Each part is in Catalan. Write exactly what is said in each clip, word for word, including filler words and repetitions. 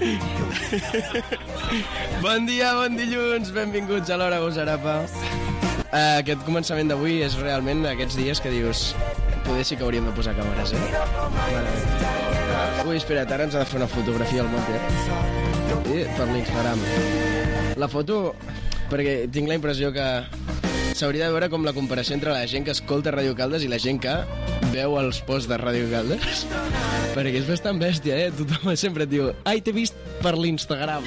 Bon dia, bon dilluns, benvinguts a l'Hora Gosarapa. Uh, aquest començament d'avui és realment aquests dies que dius poder sí que hauríem de posar càmeres, eh? Vale. Ui, espera't, ara ens ha de fer una fotografia al Monte. I per l'Instagram. La foto, perquè tinc la impressió que s'hauria de veure com la comparació entre la gent que escolta Ràdio Caldes i la gent que veu els posts de Ràdio Caldes. Perquè és bastant bèstia, eh? Tothom sempre et diu ai, t'he vist per l'Instagram.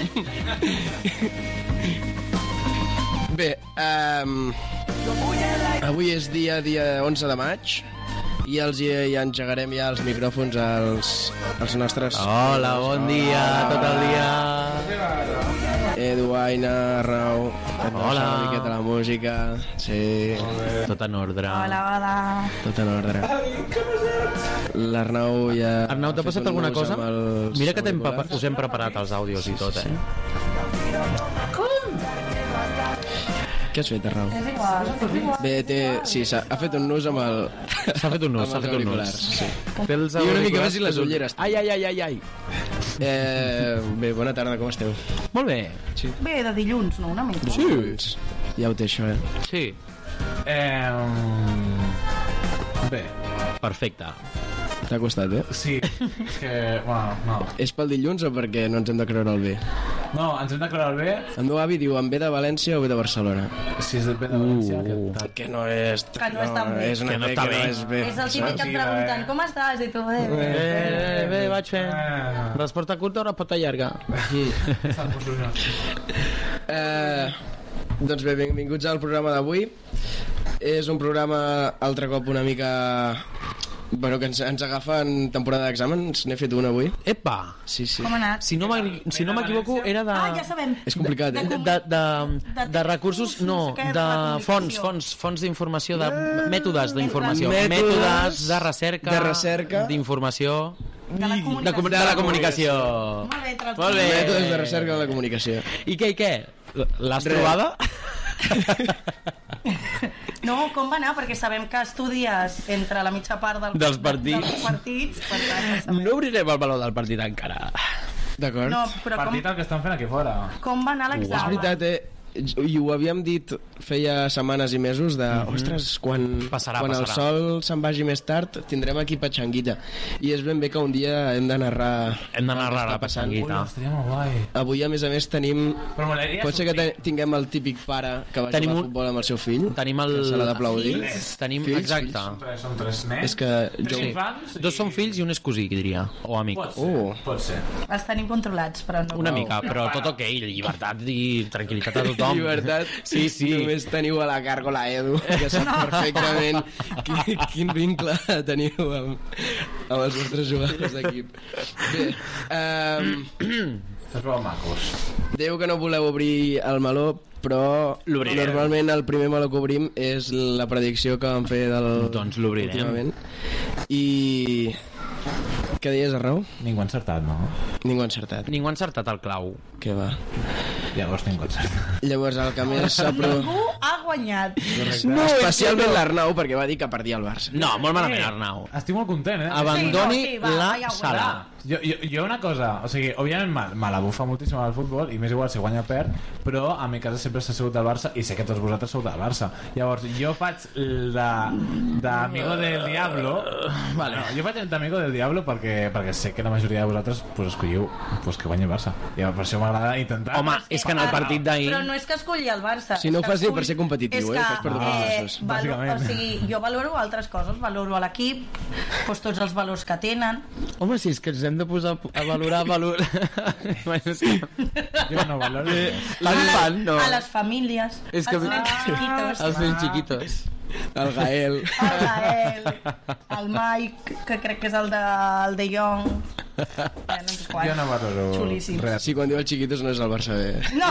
Bé, um, avui és dia, dia onze de maig i els hi, hi engegarem ja els micròfons als, als nostres... Hola, bon dia, tot el dia. Edu, Aina, Arnau, hola. Una miqueta la música. Sí. Tot en ordre. Hola, hola. Tot en ordre. L'Arnau ja... Arnau, t'ha passat alguna cosa? Mira que hem auriculars. us hem preparat els àudios i tot, eh? Què has fet, Arnau? És igual, és igual. Bé, té... sí, s'ha ha fet un nus amb el... S'ha fet un nus, s'ha amb els fet un nus. auriculars, sí. Té els I una mica auriculars més i les ulleres. Ai, ai, ai, ai, ai. Eh, bé, bona tarda, com esteu? Molt bé. Sí. Bé, de dilluns, no? Una mica. Sí. Ja ho té, això, eh? Sí. Eh, bé, Perfecte. T'ha costat, eh? sí, és que, bueno, no. És pel dilluns o perquè no ens hem de creure el bé? No, ens hem de creure el bé, El meu avi diu, em ve de València o ve de Barcelona? si és de bé de València, Uh. que tal. Que no és... Que no és tan bé. És una Que no bé, està que bé. no és bé. És el típic que et pregunten, com estàs? I tu, bé, bé. Bé, bé, vaig fent. Eh, Resposta curta o resposta llarga? s'ha posat. Eh, doncs bé, benvinguts al programa d'avui. És un programa altre cop una mica... Bueno, que ens, ens agafa en temporada d'exàmens. N'he fet una avui. Epa! Sí, sí. Com ha anat? Si no m'equi- si no m'equivoco, era de... Ah, ja sabem. És complicat, eh? De, de, de, de recursos, no, no sé què, de de fons, comunicació. fons, fons d'informació, de mètodes d'informació, Mètodes mètodes de recerca, de recerca. d'informació, De la de, com- comunicació. de la comunicació. Molt bé, traducció. Molt bé. Mètodes de recerca de la comunicació. I què, i què? L'has Res. trobada? No, com va anar? Perquè sabem que estudies entre la mitja part del, Dels partits. dels partits per tant, per saber. No obrirem el valor del partit encara. D'acord? No, però com, Partit el que estan fent aquí fora. com va anar És l'examen? veritat, eh? I ho havíem dit feia setmanes i mesos de, ostres, quan, Passarà, quan el passarà. sol se'n vagi més tard tindrem aquí Patxanguita. I és ben bé que un dia hem de narrar Hem de el que narrar està la passant. Patxanguita. Ui, estaria molt guai. Avui, a més a més, tenim... Però m'agradaria Pot ser que sortir. te- tinguem el típic pare que va Tenim jugar a un- futbol amb el seu fill. Tenim el... Que se l'ha d'aplaudir. Tenim, Fills, exacte. Són tres, són tres nens. És que jo... Tres infants Dos són fills i un és cosí, diria, o amic. Pot ser, Oh. pot ser. Els tenim controlats, però no. Una mica, però tot ok, llibertat i tranquil·litat a tothom. Llibertat. Sí, sí. Només teniu a la Gàrgola Edu, que sap perfectament quin, quin vincle teniu amb, amb els vostres jugadors d'equip. Bé, um, Estàs prou macos. Déu que no voleu obrir el meló, però L'obrirem. normalment el primer meló que obrim és la predicció que vam fer del... Doncs l'obrirem. últimament. I... Què deies, Arnau? Ningú ha encertat, no? Ningú ha encertat. Ningú ha encertat el clau. Què va? Llavors ningú ha encertat. Llavors, el que més s'ha pro... Ningú ha guanyat. No, especialment l'Arnau, perquè va dir que perdia el Barça. No, molt malament, Arnau. Estic molt content, eh? Abandoni Sí, no, sí, va, la va, ja ho sala. Jo, jo, jo una cosa, o sigui, òbviament me, me la bufa moltíssim al futbol i més igual si guanya o perd, però a mi casa sempre s'ha sigut del Barça i sé que tots vosaltres sou del Barça. Llavors jo faig de d'amigo del Diablo, vale. No, jo faig d'amigo del Diablo perquè, perquè sé que la majoria de vosaltres pues, escolliu pues, que guanyi el Barça. I per això m'agrada intentar... Home, és que en el partit d'ahir... Però no és que escolli el Barça. Si no és ho que fas ni escull- per ser competitiu, és eh? que, Ho fas per donar eh, passos. valo- Bàsicament. O sigui, jo valoro altres coses, valoro a l'equip, doncs tots els valors que tenen. Home, si és que ens hem de posar a valorar valor... Bueno, és que... Jo no valoro. Tan fan, no. A les famílies, És que- als nens xiquitos, Els fills xiquitos. El Gael. el Gael, el Mike, que crec que és el de, el de Jong. Ja, no sé quant. Jo no valoro Xulíssim. res. Sí, quan diu el xiquitos no és el Barça B. No,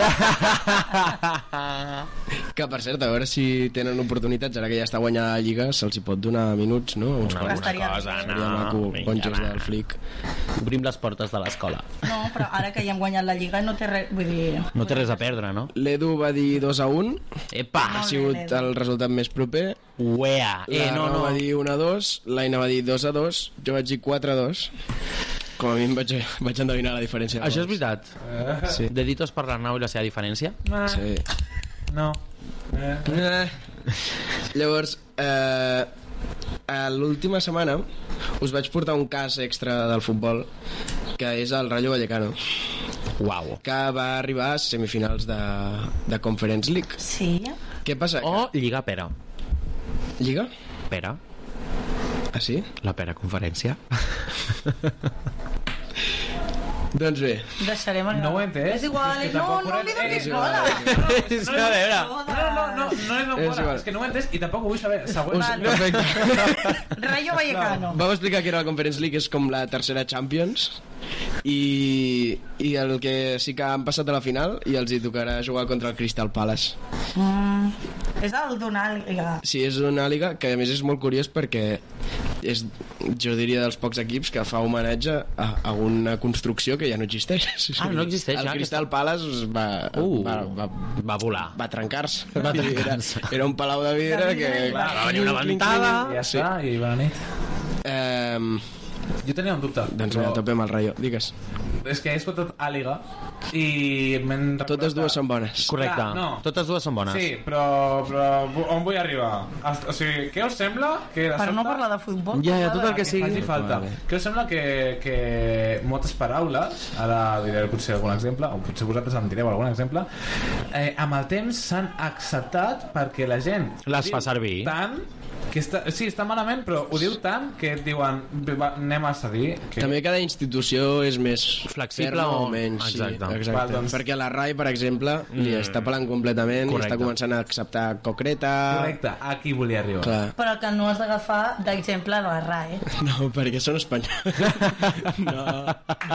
Que, per cert, a veure si tenen oportunitats, ara que ja està guanyada la Lliga, se'ls hi pot donar minuts, no? Uns Una quants. estaria cosa, bé. no. Seria maco, vinga, ponxes va. del flic. Obrim les portes de l'escola. no, però ara que ja hem guanyat la Lliga no té res... Vull dir... No té res a perdre, no? L'Edu va dir dos a un, Epa! ha Molt sigut bé, l'Edu. el resultat més proper. Uea! Eh, La no, Raó no. va dir un a dos, l'Aina va dir dos a dos, jo vaig dir quatre a dos. Com a mínim vaig, vaig endevinar la diferència. Això és veritat. Sí. Deditos per l'Arnau i la seva diferència. Ah, Sí. no. Eh. Eh. Llavors, eh, a l'última setmana us vaig portar un cas extra del futbol, que és el Rayo Vallecano, Uau. que va arribar a semifinals de, de Conference League. Sí. Què passa? O Lliga Pera. Lliga? Pera. Ah, sí? La Pera Conferència. Doncs bé. Deixarem anar. No ho he entès. És igual, És que no, tampoc no li correcte. donis És bola. És que a veure... No, no, no, no és És no igual. és que no ho he entès i tampoc ho vull saber. Següent. Us, Vale. perfecte. Rayo Vallecano. Vam explicar que era la Conference League, és com la tercera Champions, i, i el que sí que han passat a la final i els hi tocarà jugar contra el Crystal Palace. Mm, és el d'una liga. Sí, és una liga que a més és molt curiós perquè és, jo diria, dels pocs equips que fa homenatge a, a una construcció que ja no existeix. Ah, no existeix, el ja, Crystal Palace va, Uh, va, va, va volar. va trencar-se. Va Era, trencar-se. era un palau de vidre De que... vidre i va- Va venir una ventada. I ja està, i bona nit. Eh, Jo tenia un dubte. doncs però mira, topem el Rayo, digues. És que he escoltat Àliga i m'he Totes dues són bones. Correcte. Clar, no. Totes dues són bones. Sí, però, però on vull arribar? O sigui, què us sembla que de Per no sobte- parlar de futbol. Ja, ja, tot el que que sigui. faci falta. Vale. Què us sembla que, que moltes paraules, ara diré potser algun exemple, o potser vosaltres em direu algun exemple, eh, amb el temps s'han acceptat perquè la gent Les diu fa servir. tant que està, sí, està malament, però ho diu tant que et diuen, va, anem a cedir que... També cada institució és més Flexible ferma o- o menys. Exacte. Sí, exacte. Val, doncs- Perquè la R A I, per exemple, li Mm. està pelant completament Correcte. i està començant a acceptar concreta. Correcte, aquí volia arribar. Clar. Però que no has d'agafar d'exemple la R A E. No, perquè són espanyols. no.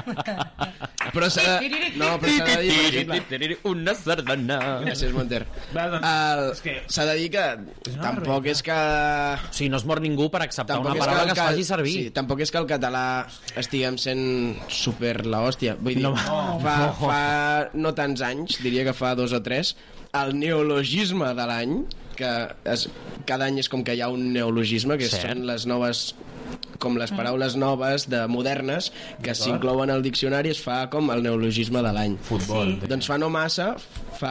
Però s'ha de... No, però s'ha de dir, per exemple... Una sardana. Gràcies, Monter. Val, doncs, El... és que- S'ha de dir que una tampoc és que... O sigui, no es mor ningú per acceptar Tampoc una és paraula el que es faci servir. Sí, tampoc és que el català estiguem sent super la hòstia. Vull dir, No. fa, fa no tants anys, diria que fa dos o tres, el neologisme de l'any, que es, cada any és com que hi ha un neologisme, que Cert. són les noves com les paraules noves de modernes que s'inclouen al diccionari, es fa com el neologisme de l'any. Futbol. Sí. Doncs fa no massa, fa...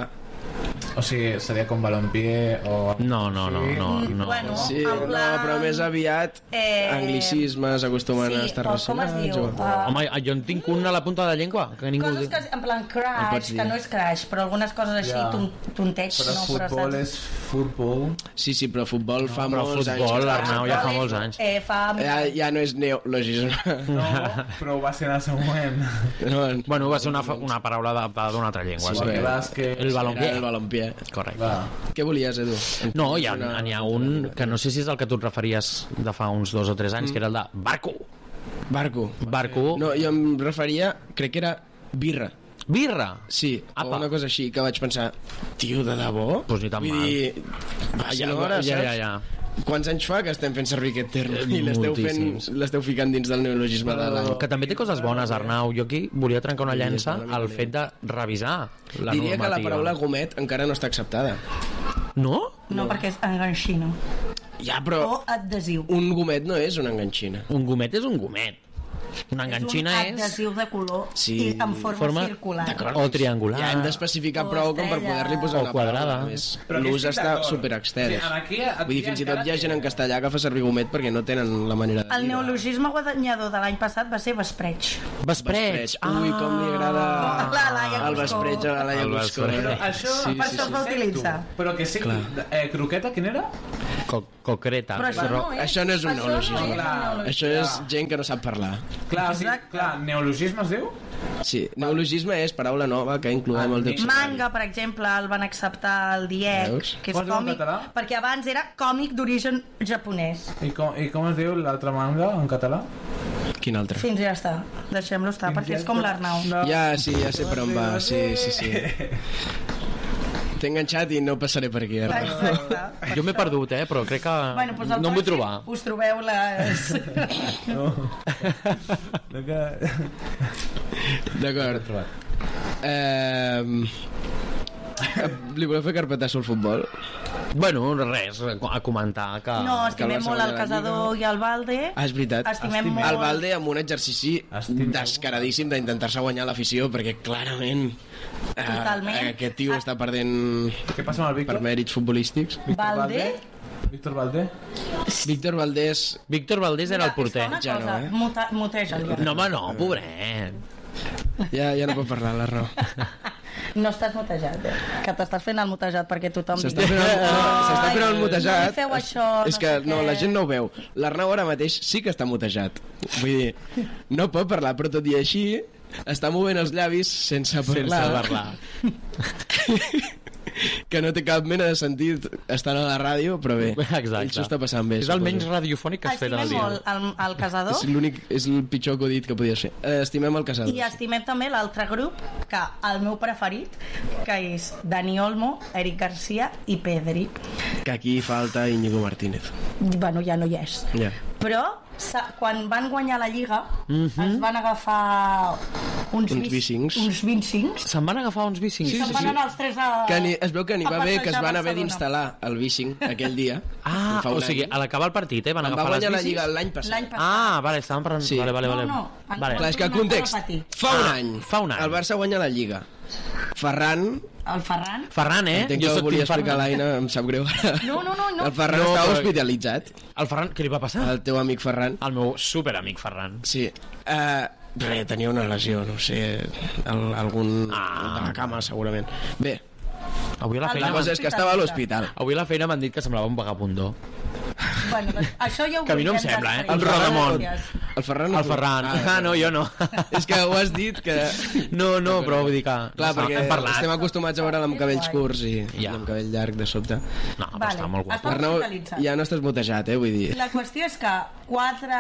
O sigui, seria com balompié o... No, no, no, no, no. Bueno, Sí, en no, plan- però més aviat Eh, anglicismes acostumen sí, a estar o com es relacionats. diu? o- Uh, Home, jo en tinc un a la punta de la llengua, que ningú... Coses que, en plan Ho crash, pots dir. que no és crash, però algunes coses així, Ja. ton, tonteig, Però no, però futbol saps? és futbol. Sí, sí, però futbol fa però molts anys. futbol, que està. Arnau, ja fa Futbol molts és- anys. Eh, fa... Ja, ja no és neologisme. No, però ho va ser en el següent. No, Bueno, va ser una, fa- una paraula adaptada d'una altra llengua. Sí, Sí, sí. Bàsquet... El era balompié. el balompié. Correcte. Va. Què volies, Edu? No, hi ha, n'hi ha un que no sé si és el que tu et referies de fa uns dos o tres anys, que era el de barco. Barco. Barco. No, jo em referia, crec que era birra. Birra. Sí, Apa. o una cosa així, que vaig pensar, tio, de debò? Pues ni tan Vull mal. dir, va, Ja, senyora, ja, saps? ja, ja. Quants anys fa que estem fent servir aquest terme Eh, i l'esteu fent, moltíssims. l'esteu ficant dins del neologisme de l'any? Que també té coses bones, Arnau. Jo aquí volia trencar una llança Diries, al fet de revisar la Diria que la normativa. paraula gomet encara no està acceptada. No? No, perquè és enganxino. Ja, però O adhesiu. un gomet no és una enganxina. Un gomet és un gomet. Una enganxina és és... un adhesiu de color Sí. i en forma, Forma- circular. O triangular. Ja hem d'especificar O prou com per estrella. poder-li posar O una quadrada. paraula. A més, Però aquí l'ús estic està d'acord. superextès. Sí, aquí- aquí Vull dir, fins i tot encara hi ha gent en castellà que fa servir gomet perquè no tenen la manera de El dir. neologisme guanyador de l'any passat va ser vespreig. Vespreig. Ui, com li agrada Ah. La Laia el Cuscó. vespreig a la Laia El Cuscó. vespreig. Però això, Sí, per sí, això sí. es va utilitzar. Però que sí, eh, croqueta, quin era? Co concreta. Però això no és. Això no és un Això no neologisme. és un Clar. neologisme. Això és gent que no sap parlar. Clar, o sigui, Exacte. clar, neologisme es diu? Sí, neologisme és paraula nova que incloem Ah, el mi- diccionari. Manga, per exemple, el van acceptar el Diec, Veus? que és Com es diu en còmic, català? perquè abans era còmic d'origen japonès. I com, I com es diu l'altre manga en català? Quin altre? Fins ja està. Deixem-lo estar, perquè és com l'Arnau. No. Ja, sí, ja sé per on va. Sí, sí, sí. T'he enganxat i no passaré per aquí. Arnau. Exacte. Jo m'he perdut, eh? Però crec que Bueno, doncs el no em vull pròxim trobar. Us trobeu les... No. No que... D'acord. Eh, Li voleu fer carpetasso al futbol? Bueno, res, a comentar que... No, que el estimem Barça molt el guanya la Casador i el Valde. Ah, és veritat. Estimem Estimem. molt... El Valde amb un exercici Estimeu. descaradíssim d'intentar-se guanyar l'afició, perquè clarament eh, Totalment. aquest tio està perdent Què passa amb el Víctor? per mèrits futbolístics. Valde... Víctor Valdé? Víctor Valdés... Víctor Valdés era el porter. Una Ja no, cosa, eh? muta, muteja'l ja. No, home, no, pobret. Ja, ja no pot parlar, la raó. No estàs mutejat, eh? Que t'estàs fent el mutejat perquè tothom... S'està digui, fent el, s'està fent el "Ai, mutejat. No li feu això, és que sé no, què". la gent no ho veu. L'Arnau ara mateix sí que està mutejat. Vull dir, no pot parlar, però tot i així està movent els llavis sense parlar. Sense parlar. Que no té cap mena de sentit estant a la ràdio, però bé, Exacte. ell s'ho està passant bé. És el suposo. menys radiofònic que has fet al Estimem dia. molt el, el Casador És l'únic, és el pitjor acudit que podies fer. Eh, estimem el Casado. i estimem també l'altre grup, que el meu preferit, que és Dani Olmo, Eric Garcia i Pedri. Que aquí falta Íñigo Martínez. Bueno, ja no hi és. Ja. Però sa- quan van guanyar la Lliga es van agafar uns, Uns vis- bicings. uns vint-cincs Se'n van agafar uns bicings. i se'n van anar els tres a... Que ni, es veu que n'hi a va bé que es passejar van a haver Barcelona. d'instal·lar el bicing aquell dia. Ah, Fa un o sigui, any. a l'acabar el partit, eh? Van Em va agafar les guanyar la bicis. Lliga l'any passat. L'any passat. Ah, vale, estaven parlant... Sí. Vale, vale, No, vale. no, en- Vale. Clar, és que Tornem a context, repetir. fa un Ah, any, fa un any. el Barça guanya la Lliga. Ferran, El Ferran. Ferran, eh? entenc que ho soc volia Team explicar Ferran. l'Aina, em sap greu. No, no, no, no. El Ferran No, estava però- hospitalitzat, El Ferran, què li va passar? el teu amic Ferran. El meu superamic Ferran. Sí. Uh, res, tenia una lesió, no sé, el, algun... Ah. de la cama, segurament. Bé, Avui a la El feina... la cosa és que estava a l'hospital. Avui a la feina m'han dit que semblava un vagabundó. Bueno, doncs, això ja ho Que a mi no em veurem sembla, eh? després. El Rodamón. Gràcies. El Ferran... no El Ferran. Ah, no, jo no. És que ho has dit que... No, no, però vull dir que... Clar, perquè hem parlat. estem acostumats a veure'l amb cabells curts i, i Ja. amb cabell llarg de sobte. No, però Vale. està molt guapo. Està Arnau, hospitalitzat. ja no estàs mutejat, eh, vull dir. La qüestió és que quatre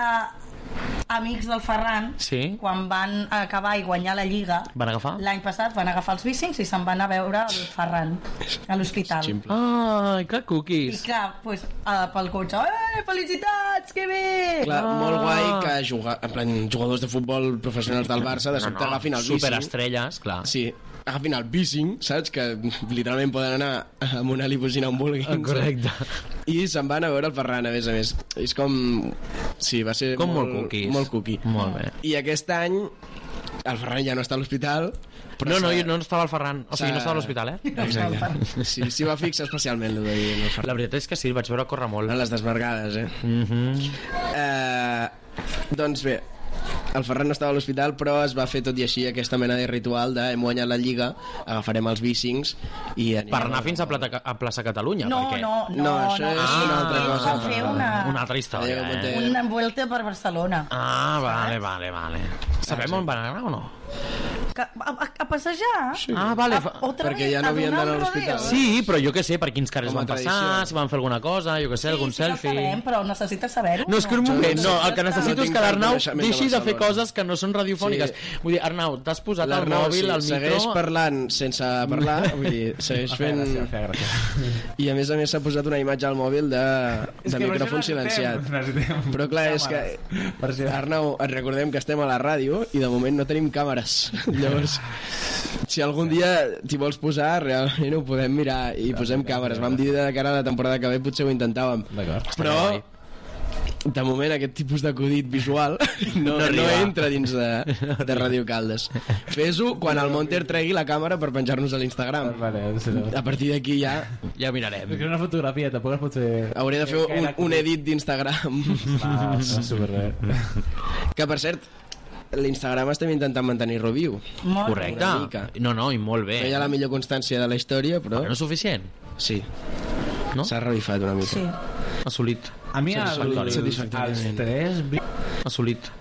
amics del Ferran, Sí. quan van acabar i guanyar la Lliga, Van agafar? l'any passat van agafar els bicings i se'n van a veure el Ferran a l'hospital. Ximple. Ai, que I cookies. clar, pues, uh, pel cotxe, eh, felicitats, que bé! Clar, Ah. molt guai que juga, en plan, jugadors de futbol professionals del Barça de sobte agafin el bicing. Superestrelles, clar. Sí, agafin el bicing, saps? Que literalment poden anar amb una limusina on vulguin. Ah, correcte. I se'n van a veure el Ferran, a més a més. És com... Sí, va ser Com molt molt, cookies. molt cookie. Molt bé. I aquest any el Ferran ja no està a l'hospital. però No, no, s'ha- jo no estava al Ferran. O sigui, no s'ha- estava a l'hospital, eh? Exacte. Sí, s'hi va fixar especialment, el de dir, el Ferran. La veritat és que sí, el vaig veure córrer molt. A les desmargades, eh? Mhm. Eh, doncs bé, el Ferran no estava a l'hospital, però es va fer tot i així aquesta mena de ritual de hem guanyat la Lliga, agafarem els bicings i anirem Per anar fins a, Plata, a plaça Catalunya, No, perquè... no, no, No, això és no. una altra Ells cosa. van fer una, Una altra història, Adéu, eh? Monte. una vuelta per Barcelona. Ah, vale, vale, vale. Sabem on van anar o no? Que, a, a, a passejar? Sí. Ah, vale. A, fa- otra Perquè vez, ja no a havien donar d'anar un a l'hospital. rodeo. Sí, però jo què sé, per quins carrers Com a van passar, tradició. si van fer alguna cosa, jo què sé, algun sí, sí, selfie... Ja ho sabem, però necessites saber-ho. No, és que un moment, no, el que No necessito és tinc que cap l'Arnau coneixement de deixi de fer Barcelona. coses que no són radiofòniques. Sí. Vull dir, Arnau, t'has posat el L'Arnau, mòbil, sí, al segueix micro... parlant sense parlar, vull dir, segueix Feia fent... gràcia, feia gràcia. I a més a més s'ha posat una imatge al mòbil de, de micròfon silenciat. Però clar, és que Per si... Arnau, et recordem que estem a la ràdio i de moment no tenim càmeres. Llavors, si algun dia t'hi vols posar, realment ho podem mirar i posem càmeres. Vam dir de cara a la temporada que ve potser ho intentàvem. D'acord. Però de moment aquest tipus d'acudit visual no, no, no entra dins de, de Ràdio Caldes. Fes-ho quan el Monter tregui la càmera per penjar-nos a l'Instagram. Vale, sí, no. A partir d'aquí ja Ja ho mirarem. És que una fotografia tampoc es pot fer... hauré de fer un, un edit d'Instagram. Ah, no, superbé. Que per cert, l'Instagram estem intentant mantenir-lo viu. Molt Correcte. Una mica. No, no, i molt bé. No hi ha la millor constància de la història, però Però no és suficient, sí, no? s'ha revifat una bé. mica. Sí. Assolit. A mi el, Satisfactori. els Satisfactoriment. tres... vi- Assolit.